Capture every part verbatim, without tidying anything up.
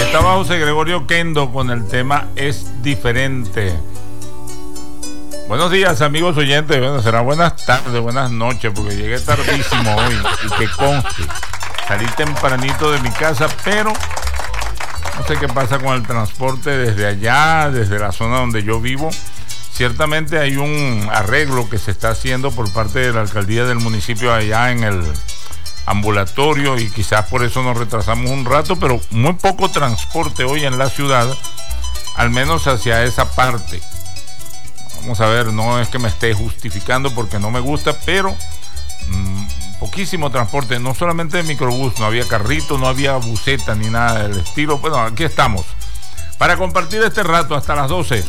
estaba José Gregorio Kendo con el tema Es Diferente. Buenos días, amigos oyentes. Bueno, será buenas tardes, buenas noches, porque llegué tardísimo hoy. Y que conste, salí tempranito de mi casa, pero no sé qué pasa con el transporte desde allá, desde la zona donde yo vivo. Ciertamente hay un arreglo que se está haciendo por parte de la alcaldía del municipio allá en el ambulatorio, y quizás por eso nos retrasamos un rato, pero muy poco transporte hoy en la ciudad, al menos hacia esa parte. Vamos a ver, no es que me esté justificando porque no me gusta, pero mmm, poquísimo transporte, no solamente de microbús, no había carrito, no había buseta ni nada del estilo. Bueno, aquí estamos para compartir este rato hasta las doce.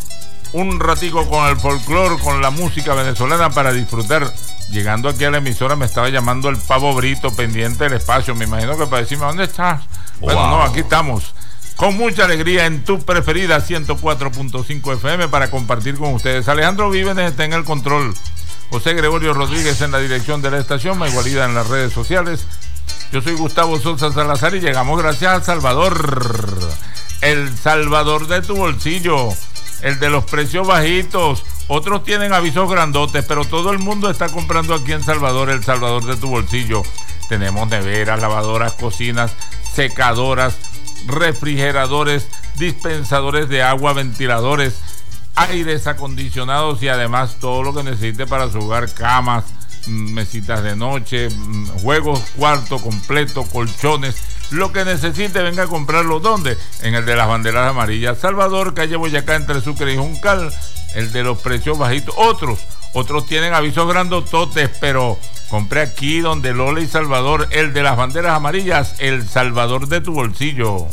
Un ratico con el folclore, con la música venezolana para disfrutar. Llegando aquí a la emisora me estaba llamando el Pavo Brito, pendiente del espacio. Me imagino que para decirme, ¿dónde estás? Wow. Bueno, no, aquí estamos. Con mucha alegría en tu preferida ciento cuatro punto cinco F M para compartir con ustedes. Alejandro Vívenes está en el control. José Gregorio Rodríguez en la dirección de la estación. Maigualida en las redes sociales. Yo soy Gustavo Sosa Salazar y llegamos gracias a Salvador. El Salvador de tu bolsillo. El de los precios bajitos. Otros tienen avisos grandotes, pero todo el mundo está comprando aquí en Salvador, el Salvador de tu bolsillo. Tenemos neveras, lavadoras, cocinas, secadoras, refrigeradores, dispensadores de agua, ventiladores, aires acondicionados y además todo lo que necesite para su hogar: camas, mesitas de noche, juegos, cuarto completo, colchones. Lo que necesite, venga a comprarlo. ¿Dónde? En el de las banderas amarillas. Salvador, calle Boyacá, entre Sucre y Juncal. El de los precios bajitos. Otros, otros tienen avisos grandototes, pero compré aquí donde Lola y Salvador. El de las banderas amarillas, el Salvador de tu bolsillo.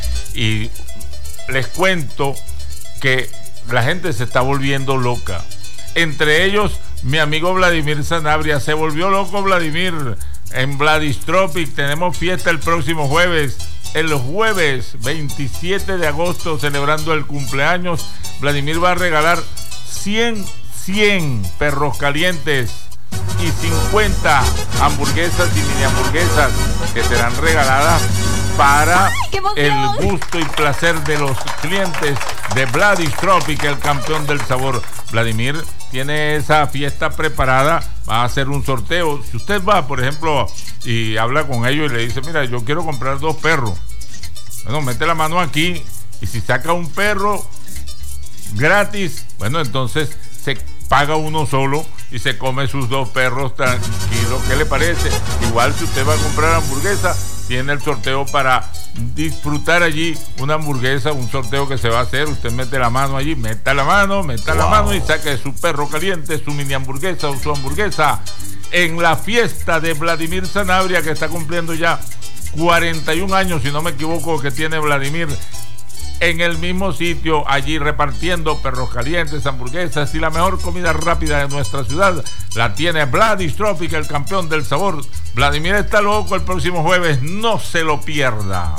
Y les cuento que la gente se está volviendo loca. Entre ellos, mi amigo Vladimir Sanabria. Se volvió loco Vladimir. En Vladistropic tenemos fiesta el próximo jueves. El jueves veintisiete de agosto, celebrando el cumpleaños, Vladimir va a regalar cien, cien perros calientes y cincuenta hamburguesas y mini hamburguesas que serán regaladas para el gusto y placer de los clientes de Vladistropic, el campeón del sabor. Vladimir tiene esa fiesta preparada, va a hacer un sorteo. Si usted va, por ejemplo, y habla con ellos y le dice, mira, yo quiero comprar dos perros, bueno, mete la mano aquí, y si saca un perro gratis, bueno, entonces se paga uno solo y se come sus dos perros tranquilos. ¿Qué le parece? Igual si usted va a comprar hamburguesa, tiene el sorteo para disfrutar allí una hamburguesa, un sorteo que se va a hacer. Usted mete la mano allí, meta la mano, meta wow. la mano y saque su perro caliente, su mini hamburguesa o su hamburguesa en la fiesta de Vladimir Sanabria, que está cumpliendo ya cuarenta y un años, si no me equivoco, que tiene Vladimir. En el mismo sitio, allí repartiendo perros calientes, hamburguesas y la mejor comida rápida de nuestra ciudad, la tiene Vladistropic, el campeón del sabor. Vladimir está loco el próximo jueves, no se lo pierda.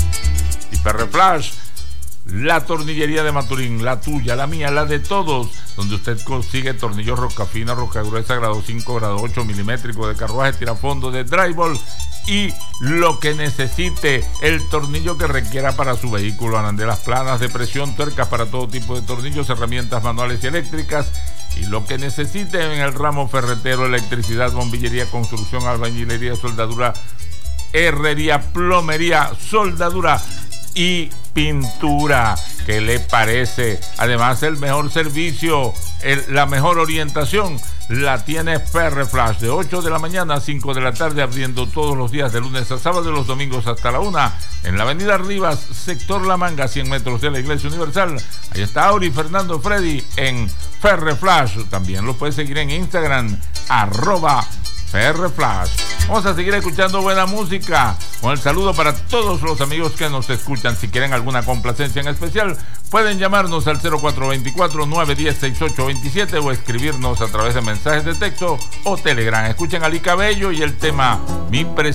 Y Ferreflash, la tornillería de Maturín, la tuya, la mía, la de todos, donde usted consigue tornillos rosca fina, rosca gruesa, grado cinco, grado ocho milimétrico, de carruaje, tirafondo, de drywall y lo que necesite, el tornillo que requiera para su vehículo, arandelas planas de presión, tuercas para todo tipo de tornillos, herramientas manuales y eléctricas, y lo que necesite en el ramo ferretero: electricidad, bombillería, construcción, albañilería, soldadura, herrería, plomería, soldadura y pintura. ¿Qué le parece? Además, el mejor servicio, el, la mejor orientación la tiene Ferreflash, de ocho de la mañana a cinco de la tarde, abriendo todos los días de lunes a sábado y los domingos hasta la una, en la avenida Rivas, sector La Manga, cien metros de la Iglesia Universal. Ahí está Auri Fernando Freddy en Ferreflash. También lo puedes seguir en Instagram, arroba Ferreflash. Vamos a seguir escuchando buena música, con el saludo para todos los amigos que nos escuchan. Si quieren alguna complacencia en especial, pueden llamarnos al cero cuatro dos cuatro, nueve uno cero, seis ocho dos siete o escribirnos a través de mensajes de texto o Telegram. Escuchen a Ali Cabello y el tema Mi Presencia.